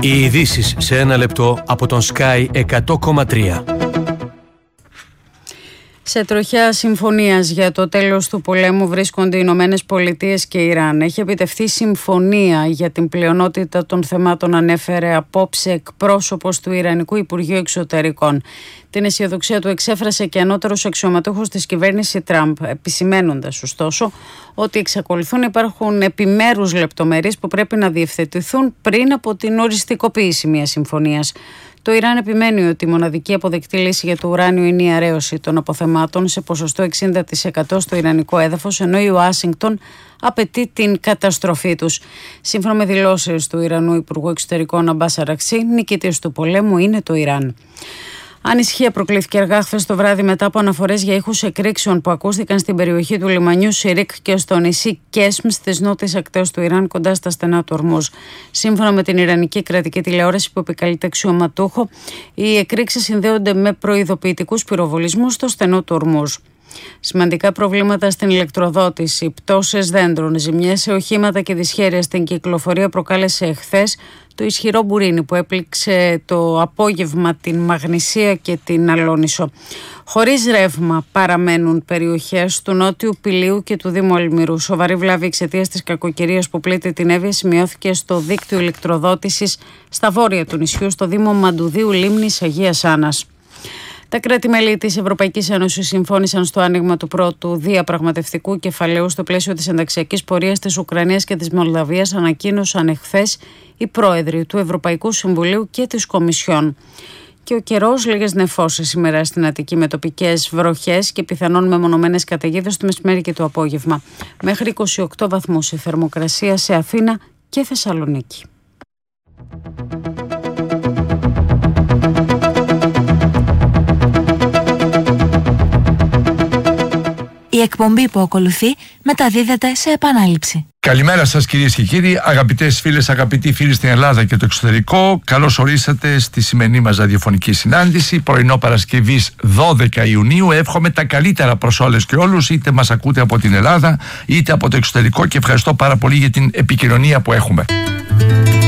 Οι ειδήσεις σε ένα λεπτό από τον Sky 100,3. Σε τροχιά συμφωνίας για το τέλος του πολέμου βρίσκονται οι Ηνωμένες Πολιτείες και Ιράν. Έχει επιτευχθεί συμφωνία για την πλειονότητα των θεμάτων, ανέφερε απόψε εκπρόσωπος του Ιρανικού Υπουργείου Εξωτερικών. Την αισιοδοξία του εξέφρασε και ανώτερος αξιωματούχος της κυβέρνησης Τραμπ, επισημαίνοντας ωστόσο ότι εξακολουθούν να υπάρχουν επιμέρους λεπτομέρειες που πρέπει να διευθετηθούν πριν από την οριστικοποίηση μιας συμφωνίας. Το Ιράν επιμένει ότι η μοναδική αποδεκτή λύση για το ουράνιο είναι η αραίωση των αποθεμάτων σε ποσοστό 60% στο ιρανικό έδαφος, ενώ η Ουάσιγκτον απαιτεί την καταστροφή τους. Σύμφωνα με δηλώσεις του Ιρανού Υπουργού Εξωτερικών Αμπάς Αρακτσί, νικητής του πολέμου είναι το Ιράν. Ανησυχία προκλήθηκε αργά χθες το βράδυ μετά από αναφορές για ήχους εκρήξεων που ακούστηκαν στην περιοχή του λιμανιού Σιρίκ και στο νησί Κέσμ στις νότιες ακτές του Ιράν, κοντά στα στενά του Ορμούζ. Σύμφωνα με την Ιρανική κρατική τηλεόραση που επικαλείται αξιωματούχο, οι εκρήξεις συνδέονται με προειδοποιητικούς πυροβολισμούς στο στενό του Ορμούζ. Σημαντικά προβλήματα στην ηλεκτροδότηση, πτώσεις δέντρων, ζημιές σε οχήματα και δυσχέρεια στην κυκλοφορία προκάλεσε εχθές το ισχυρό μπουρίνι που έπληξε το απόγευμα την Μαγνησία και την Αλόνισο. Χωρίς ρεύμα παραμένουν περιοχές του Νότιου Πηλίου και του Δήμου Αλμυρού. Σοβαρή βλάβη εξαιτίας της κακοκαιρίας που πλήττει την Εύβοια σημειώθηκε στο δίκτυο ηλεκτροδότησης στα βόρεια του νησιού, στο Δήμο Μαντουδίου Λίμνης Αγίας Άννας. Τα κράτη-μέλη της Ευρωπαϊκής Ένωσης συμφώνησαν στο άνοιγμα του πρώτου διαπραγματευτικού κεφαλαίου στο πλαίσιο της ενταξιακής πορείας της Ουκρανίας και της Μολδαβίας, ανακοίνωσαν εχθές οι πρόεδροι του Ευρωπαϊκού Συμβουλίου και της Κομισιόν. Και ο καιρός, λίγες νεφώσεις σήμερα στην Αττική με τοπικές βροχές και πιθανόν μεμονωμένες καταιγίδες το μεσημέρι και το απόγευμα. Μέχρι 28 βαθμούς η θερμοκρασία σε Αθήνα και Θεσσαλονίκη. Η εκπομπή που ακολουθεί μεταδίδεται σε επανάληψη. Καλημέρα σας κυρίες και κύριοι, αγαπητές φίλες, αγαπητοί φίλοι στην Ελλάδα και το εξωτερικό. Καλώς ορίσατε στη σημερινή μας ραδιοφωνική συνάντηση, πρωινό Παρασκευής 12 Ιουνίου. Εύχομαι τα καλύτερα προς όλες και όλους, είτε μας ακούτε από την Ελλάδα είτε από το εξωτερικό, και ευχαριστώ πάρα πολύ για την επικοινωνία που έχουμε.